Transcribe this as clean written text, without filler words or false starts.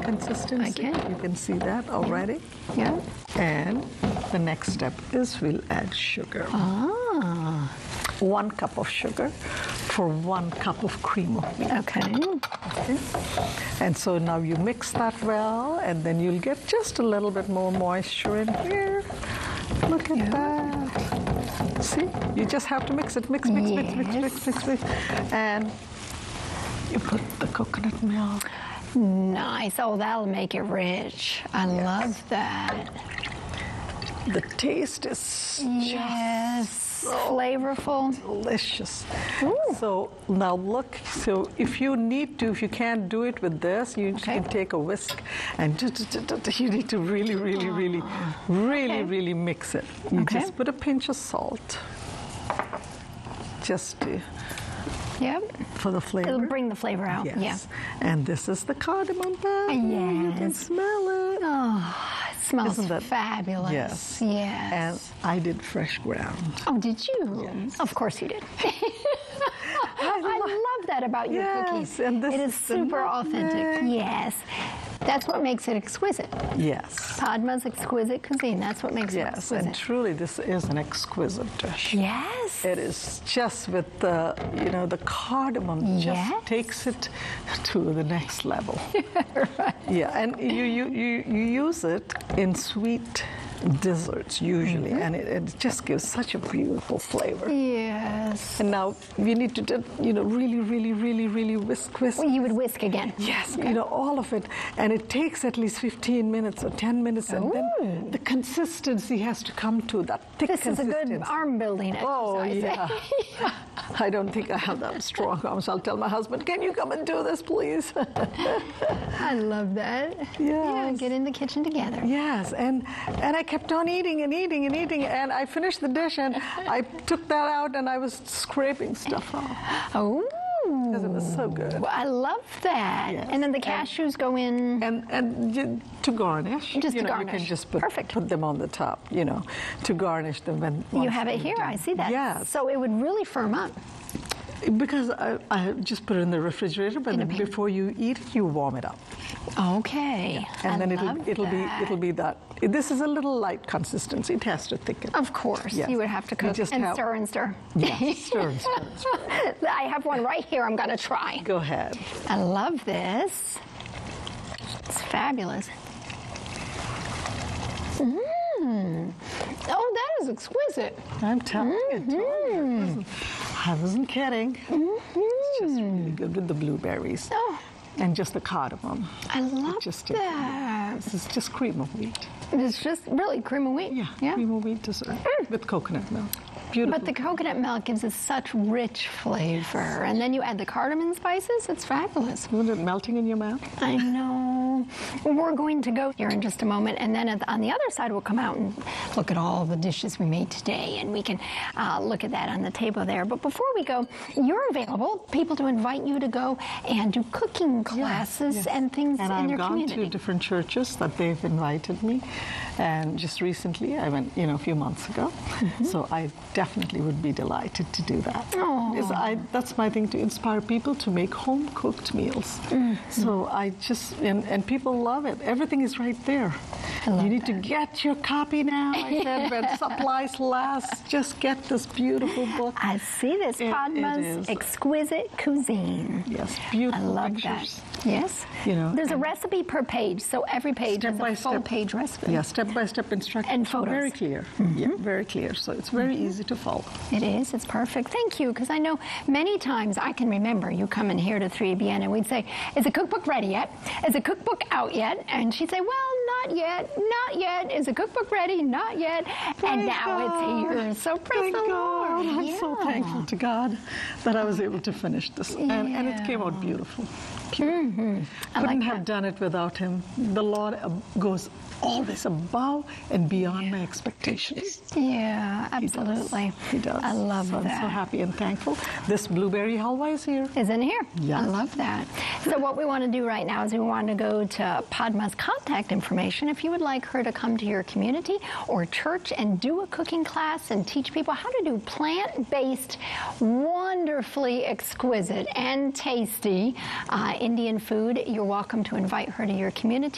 consistency. I can. You can see that already. Yeah. And the next step is we'll add sugar. Ah. 1 cup of sugar for 1 cup of cream of wheat. Okay. And so now you mix that well, and then you'll get just a little bit more moisture in here. Look at that. See? You just have to mix it. Mix. And you put the coconut milk. Nice. Oh, that'll make it rich. I love that. The taste is Yes. Flavorful. delicious. Ooh. So now look, so if you need to, if you can't do it with this, you can take a whisk and you need to really mix it. You just put a pinch of salt. Just to, for the flavor. It'll bring the flavor out. Yes. Yeah. And this is the cardamom powder. You can smell it. Oh, it smells Isn't that fabulous. Yes. Yes. And I did fresh ground. Oh, did you? Yes. Of course you did. I love that about your cookies. And this it is super authentic. Yes. That's what makes it exquisite. Yes. Padma's exquisite cuisine. That's what makes it exquisite. And truly this is an exquisite dish. Yes. It is just with the, the cardamom just takes it to the next level. Right. Yeah, and you use it in sweet desserts usually, and it just gives such a beautiful flavor. Yes. And now you need to, really whisk. Well, you would whisk again. Yes, all of it. And it takes at least 15 minutes or 10 minutes, and then the consistency has to come to that thick consistency. This is a good arm building exercise. Oh, yeah. I don't think I have that strong arms. I'll tell my husband, can you come and do this, please? I love that. Yes. Yeah, get in the kitchen together. Yes, and I kept on eating, and I finished the dish, and I took that out, and I was scraping stuff off. Oh. Because it was so good. Well, I love that. Yes. And then the cashews go in. And to garnish. Just to garnish. You can just put them on the top, to garnish them. You have it here. I see that. Yes. So it would really firm up. Because I just put it in the refrigerator, but then before you eat it, you warm it up. Okay. And then it'll be that. This is a little light consistency. It has to thicken. Of course. Yes. You would have to cook and stir and stir. Yes, stir and stir. I have one right here I'm going to try. Go ahead. I love this. It's fabulous. Oh, that is exquisite. I'm telling you. I wasn't kidding. It's just really good with the blueberries. Oh. And just the cardamom. I love that. This is just cream of wheat. It's just really cream of wheat. Yeah. Cream of wheat dessert with coconut milk. Beautiful. But the coconut milk gives it such rich flavor. And then you add the cardamom spices. It's fabulous. Isn't it melting in your mouth? I know. We're going to go here in just a moment. And then on the other side, we'll come out and look at all the dishes we made today. And we can look at that on the table there. But before we go, you're available, people to invite you to go and do cooking classes and things in their community. And I've gone to different churches that they've invited me. And just recently, I went, a few months ago. So I definitely would be delighted to do that. That's my thing, to inspire people to make home-cooked meals. So I just, and people love it. Everything is right there. You need to get your copy now. I said, when supplies last, just get this beautiful book. I see this, Padma's Exquisite Cuisine. Yes, beautiful I love pictures. That. Yes. There's a recipe per page, so every page is a full-page recipe. Yeah, step-by-step instructions. And photos. Very clear. Yeah, very clear. So it's very easy to follow. It is. It's perfect. Thank you, because I know many times I can remember you coming here to 3ABN and we'd say, is the cookbook ready yet? Is the cookbook out yet? And she'd say, well, not yet. Not yet. Is the cookbook ready? Not yet. And now it's here. So praise the Lord. I'm so thankful to God that I was able to finish this. And it came out beautiful. Couldn't have done it without him. The Lord goes always above and beyond my expectations. Yeah, absolutely. He does. I love that. I'm so happy and thankful. This blueberry halwa is here. Is in here. Yeah. I love that. So what we want to do right now is we want to go to Padma's contact information. If you would like her to come to your community or church and do a cooking class and teach people how to do plant-based, wonderfully exquisite and tasty Indian food, you're welcome to invite her to your community.